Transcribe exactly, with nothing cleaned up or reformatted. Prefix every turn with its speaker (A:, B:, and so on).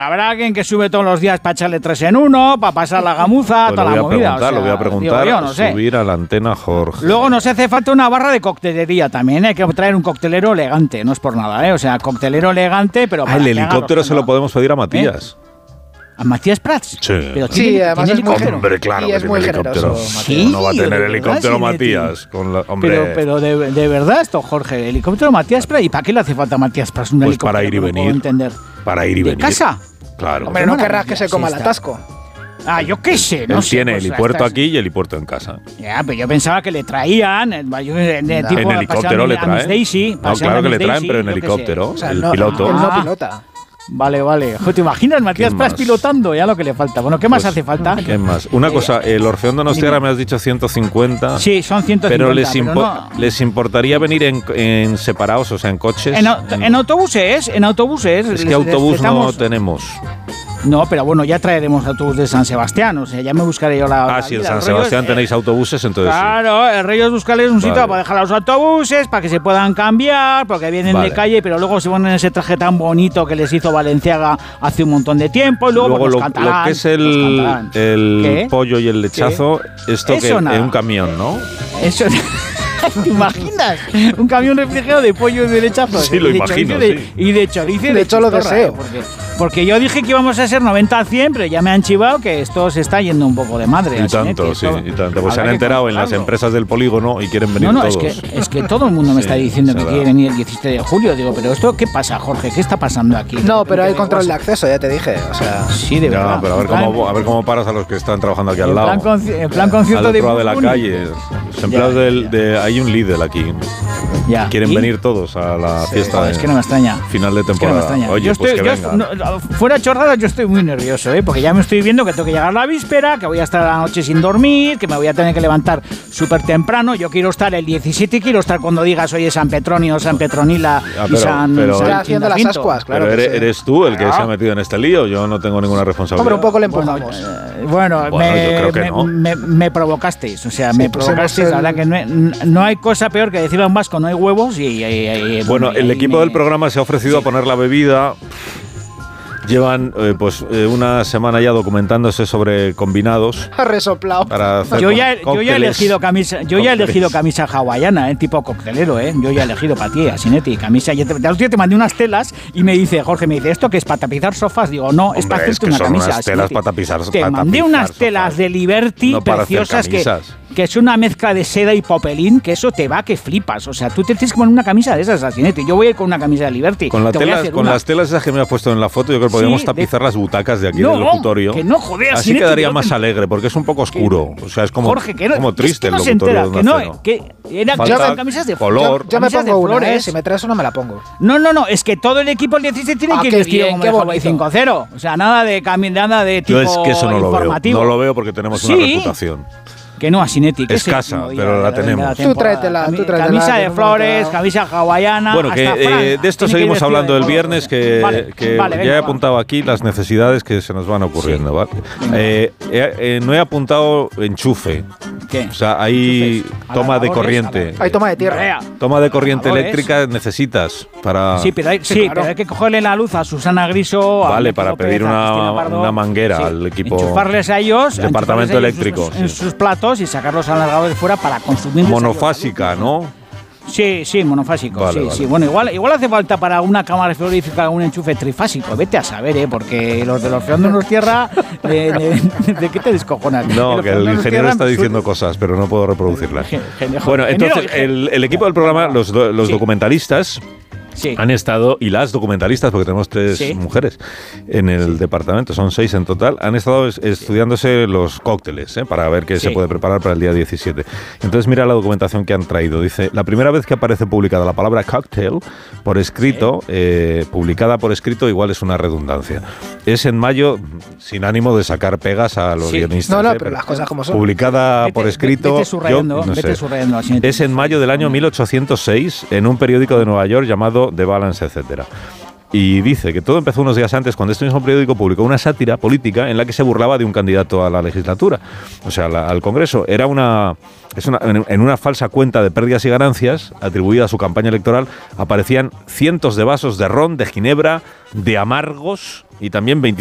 A: Habrá alguien que sube todos los días para echarle tres en uno, para pasar la gamuza,
B: pues
A: toda la movida. O sea,
B: lo voy a preguntar,
A: yo, no sé.
B: subir a la antena, Jorge.
A: Luego nos hace falta una barra de coctelería también, ¿eh? Hay que traer un coctelero elegante, no es por nada, ¿eh? O sea, coctelero elegante, pero...
B: Ah, el helicóptero se lo podemos pedir a Matías.
A: ¿Eh? ¿A Matías Prats?
B: Sí.
A: Pero
C: sí,
A: tiene,
C: además
A: ¿tiene
C: es muy
A: helicóptero?
B: Hombre, claro
C: y
B: que
C: es
B: tiene
C: muy
B: helicóptero.
C: generoso.
A: Sí,
B: no va a tener
A: de
B: helicóptero
A: verdad,
B: Matías. Con la, hombre.
A: Pero, pero de, de verdad esto, Jorge, helicóptero Matías Prats. ¿Y para qué le hace falta a Matías Prats un
B: Pues
A: helicóptero?
B: para ir y
A: No
B: venir.
A: puedo entender.
B: Para ir y
A: ¿De
B: venir.
A: casa?
B: Claro.
C: Hombre, no querrás que se coma el atasco.
A: Ah, yo qué sé, no
B: Él
A: sé.
B: tiene
A: pues,
B: helipuerto
A: estas-
B: aquí y helipuerto en casa.
A: Ya, pero yo pensaba que le traían. eh, yo, eh, de,
C: No.
A: tipo,
B: En helicóptero
A: paseando
B: le
A: a Miss
B: traen.
A: Daisy,
B: No,
A: paseando
B: claro
A: a
B: que
A: Miss
B: le traen,
A: Daisy,
B: pero en
A: yo qué sé.
B: helicóptero.
C: O sea,
B: el
C: no,
B: piloto.
C: él no
A: Ah.
C: pilota.
A: Vale, vale. Joder, ¿te imaginas Matías
B: ¿Quién
A: Prats
B: más?
A: pilotando? Ya lo que le falta. Bueno, ¿qué más
B: Pues,
A: hace falta?
B: ¿Qué más? Una
A: Eh,
B: cosa, el Orfeón Donostiarra
A: dime.
B: me has dicho ciento cincuenta.
A: Sí, son ciento cincuenta.
B: Pero les,
A: pero
B: impo-
A: no-
B: les importaría venir en, en separados, o sea, en coches.
A: en, au- en autobuses, en autobuses.
B: Es
A: les-
B: que
A: les
B: autobús no
A: prestamos-
B: tenemos.
A: No, pero bueno, ya traeremos autobús de San Sebastián. O sea, ya me buscaré yo la.
B: Ah,
A: la
B: si en
A: vida.
B: San
A: El rollo
B: Sebastián
A: es,
B: tenéis autobuses, entonces sí.
A: Claro, el rollo es buscarles un sitio
B: Vale.
A: para dejar los autobuses, para que se puedan cambiar, porque vienen
B: Vale.
A: de calle, pero luego se ponen ese traje tan bonito que les hizo Valenciaga hace un montón de tiempo, y luego,
B: Luego
A: pues,
B: lo,
A: los cantarán,
B: lo que es
A: los
B: el,
A: cantarán.
B: el
A: ¿Qué?
B: pollo y el lechazo, esto
A: Eso
B: que
A: nada.
B: en un camión, ¿no?
A: Eso. ¿Te imaginas? Un camión refrigerado de pollo y de lechazo.
B: Sí, lo
A: y de
B: imagino,
A: chorizo y de-
B: sí.
A: Y de chorizo y
C: De
A: de
C: hecho, lo
A: chistorra,
C: deseo.
A: ¿eh? Porque, porque yo dije que íbamos a ser noventa a cien, pero ya me han chivado que esto se está yendo un poco de madre.
B: Y
A: al Sinetti,
B: tanto, sí,
A: esto
B: y tanto. Pues se han
A: habrá que
B: enterado en las
A: controlarlo.
B: empresas del polígono y quieren venir
A: No, no,
B: todos.
A: es que, es que todo el mundo me
B: Sí,
A: está diciendo
B: se
A: que
B: da.
A: quiere venir el diecisiete de julio. Digo, pero esto, ¿qué pasa, Jorge? ¿Qué está pasando aquí?
C: No, pero hay
A: repente
C: control de
A: WhatsApp.
C: acceso, ya te dije. O sea,
A: Sí, de verdad.
B: Ya, pero a ver,
A: En plan-
B: cómo, a ver cómo paras a los que están trabajando aquí al
A: en
B: lado.
A: plan conci- en plan concierto
B: al
A: de
B: otro lado de la
A: Bugs Bunny.
B: calle. Los empleados
A: Ya,
B: del,
A: ya.
B: de... Hay un Lidl aquí.
A: Ya.
B: Quieren
A: ¿Y?
B: venir todos a la fiesta
A: Joder,
B: de
A: es que no me extraña.
B: final de
A: Es que no me
B: temporada.
A: extraña.
B: Oye,
A: yo
B: pues
A: estoy,
B: que
A: yo
B: vengan.
A: est- no, fuera chorradas, yo estoy muy nervioso, ¿eh? Porque ya me estoy viendo que tengo que llegar la víspera, que voy a estar la noche sin dormir, que me voy a tener que levantar súper temprano. Yo quiero estar el diecisiete y quiero estar cuando digas, oye, San Petronio, San Petronila
B: Ah,
A: y
B: pero-
A: San,
B: pero-
A: San
C: está haciendo las
A: Jacinto.
C: ascuas, claro.
B: Pero
C: que
B: eres,
C: sí.
B: eres tú el que
A: Ah.
B: se ha metido en este lío. Yo no tengo ninguna responsabilidad.
C: Hombre, un poco le
A: Bueno,
C: empujamos.
A: eh, bueno,
B: Bueno,
A: me,
B: yo creo que
A: me-
B: no.
A: me- me provocasteis. O sea,
C: Sí,
A: me
C: pues
A: provocasteis.
C: hemos
A: La
C: el-
A: verdad que no, no hay cosa peor que decirle a un vasco no hay huevos y... y- y- y-
B: Bueno,
A: y
B: el
A: ahí
B: equipo
A: me-
B: del programa se ha ofrecido a poner la bebida. Llevan eh, pues eh, una semana ya documentándose sobre combinados
C: Ha resoplado.
B: para hacer
A: Yo ya,
B: co-
A: yo ya he
B: cócteles.
A: elegido camisa, yo ya he
B: Cócteles.
A: elegido camisa hawaiana, ¿eh? Tipo coctelero, ¿eh? Yo ya he elegido para ti, a Sinetti, camisa. Yo te, el otro día te mandé unas telas y me dice, Jorge, me dice, ¿esto qué es para tapizar sofás? Digo, no, es
B: Hombre,
A: para
B: es
A: hacerte
B: que
A: una
B: son
A: camisa.
B: unas telas
A: Sinetti.
B: para tapizar-
A: Te
B: para
A: mandé
B: tapizar
A: unas
B: sofás.
A: telas de Liberty
B: No para hacer
A: preciosas que,
B: camisas.
A: que es una mezcla de seda y popelín, que eso te va que flipas. O sea, tú te tienes que poner una camisa de esas, a Sinetti. Yo voy a ir con una camisa de Liberty.
B: Con, la
A: Te voy a
B: telas,
A: hacer
B: con
A: una.
B: las telas esas que me has puesto en la foto, yo creo que podríamos
A: Sí,
B: tapizar
A: de-
B: las butacas de aquí
A: No,
B: del locutorio.
A: que no, joder,
B: Así
A: Sinetti,
B: quedaría
A: yo
B: más
A: te-
B: alegre, porque es un poco oscuro. O sea, es como,
A: Jorge, que no,
B: como
A: es
B: triste
A: que no
B: el
A: se
B: locutorio
A: entera,
B: de
A: que no,
B: Onda Cero.
A: que eran
B: Falta
A: eran camisas de
B: color.
C: Yo, yo me
A: camisas de
C: pongo una, ¿eh?
A: flores.
C: Si me traes una, me la pongo.
A: No, no, no, es que todo el equipo del diecisiete tiene
C: Ah,
A: que ir
C: qué
A: vestido
C: bien,
A: como
C: qué
A: de Hawaii
C: bonito.
A: cinco cero. O sea, nada de cami- nada de tipo
B: Yo es que eso no lo veo.
A: informativo.
B: No lo veo porque tenemos una
A: Sí.
B: reputación.
A: Que no, a Sinetti. que es el
B: Escasa,
A: último día
B: pero la
A: de- de
B: tenemos.
A: temporada.
C: Tú tráetela, tú
A: Cami-
C: tráetela,
A: Camisa
C: que
A: de
C: en un
A: flores,
C: momento-
A: camisa hawaiana.
B: Bueno, que
A: hasta Fran
B: eh, de esto
A: tiene que ir
B: seguimos
A: vestido
B: hablando
A: de
B: el
A: color,
B: viernes,
A: no sé.
B: que,
A: Vale,
B: que
A: vale,
B: ya
A: venga,
B: he
A: va.
B: apuntado aquí las necesidades que se nos van ocurriendo. ¿vale? Eh, eh, eh, no he apuntado enchufe.
A: ¿Qué?
B: O sea, hay
A: Enchufes.
B: toma de
A: Adaptadores,
B: corriente.
A: adaptadores.
C: Hay toma de tierra.
A: Rea.
B: Toma de corriente
A: Adaptadores.
B: eléctrica necesitas para...
A: Sí, pero hay,
C: Sí,
A: sí,
C: claro.
A: pero hay que cogerle la luz a Susana Griso. a
B: Vale,
A: Alberto
B: para
A: López,
B: pedir
A: a
B: una-
A: Cristina Pardo.
B: una manguera al equipo-
A: Enchufarles a ellos.
B: Departamento
A: enchufarles a ellos
B: eléctrico,
A: En sus, en
B: sí.
A: sus platos y sacarlos al largado de fuera para consumir.
B: monofásica, ¿no?
A: Sí, sí, monofásico.
B: Vale,
A: sí,
B: vale.
A: sí. Bueno, igual, igual hace falta para una cámara frigorífica un enchufe trifásico. Vete a saber, ¿eh? Porque los de los Orfeón Donostiarra, ¿de, de, de qué te descojonas?
B: No,
A: De
B: que
A: los
B: el
A: Orfeón
B: ingeniero está
A: Donostiarra,
B: diciendo cosas, pero no puedo reproducirlas.
A: Gen- genio-
B: Bueno,
A: ingeniero,
B: entonces
A: ingeniero.
B: el, el equipo del programa, los, do- los
A: Sí.
B: documentalistas,
A: Sí.
B: han estado, y las documentalistas, porque tenemos tres
A: Sí.
B: mujeres en el departamento, son seis en total, han estado es- estudiándose los cócteles, ¿eh? Para ver qué
A: Sí.
B: se puede preparar para el día diecisiete. Entonces mira la documentación que han traído. Dice, la primera vez que aparece publicada la palabra cocktail por escrito, eh, publicada por escrito, igual es una redundancia. Es en mayo, sin ánimo de sacar pegas a los
A: Sí.
B: guionistas.
C: No, no,
B: ¿eh?
C: pero las cosas como son.
B: Publicada
A: Vete-
B: por escrito,
A: vete
B: yo
A: subrayando,
B: no
A: vete
B: sé.
A: subrayando así.
B: Es en mayo del año mil ochocientos seis en un periódico de Nueva York llamado The Balance, etcétera. Y dice que todo empezó unos días antes cuando este mismo periódico publicó una sátira política en la que se burlaba de un candidato a la legislatura, o sea, la, al Congreso. Era una, es una en, en una falsa cuenta de pérdidas y ganancias atribuida a su campaña electoral aparecían cientos de vasos de ron, de ginebra, de amargos y también veinticinco